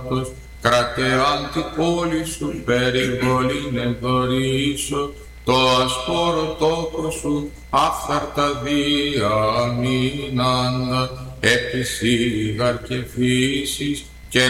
κρατεάν την πόλη σου, περιβολήν ενδορήσω, το ασπόρο τόκο σου, άφθαρτα διαμείναντα, επισήγαρ και φύσης,